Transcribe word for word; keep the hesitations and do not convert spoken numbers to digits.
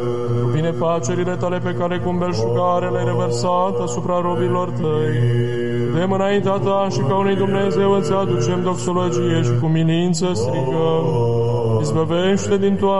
Cu binefacerile tale pe care cu belșugare le-ai revărsat asupra robilor tăi, vedem înaintea ta și ca unui Dumnezeu îți aducem doxologie și cu minință strigăm, izbăvește din toate